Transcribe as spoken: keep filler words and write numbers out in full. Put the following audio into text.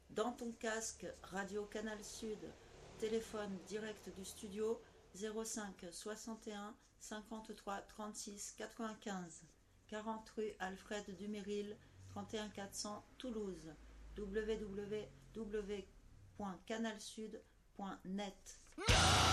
dans ton casque Radio Canal Sud, téléphone direct du studio zéro cinq soixante et un cinquante-trois trente-six quatre-vingt-quinze, quarante rue Alfred Dumeril, trente et un quatre cents Toulouse, w w w point canal sud point net.